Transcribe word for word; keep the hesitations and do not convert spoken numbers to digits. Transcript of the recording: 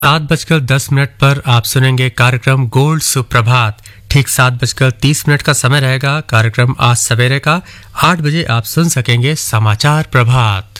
सात बजकर दस मिनट पर आप सुनेंगे कार्यक्रम गोल्ड सुप्रभात। ठीक सात बजकर तीस मिनट का समय रहेगा कार्यक्रम आज सवेरे का। आठ बजे आप सुन सकेंगे समाचार प्रभात।